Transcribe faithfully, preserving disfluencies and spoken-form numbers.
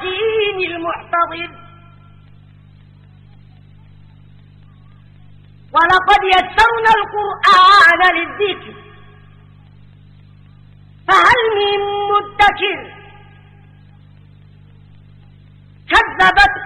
الدين المعتضد. ولقد يسرنا القرآن للذكر فهل من مدكر. كذبت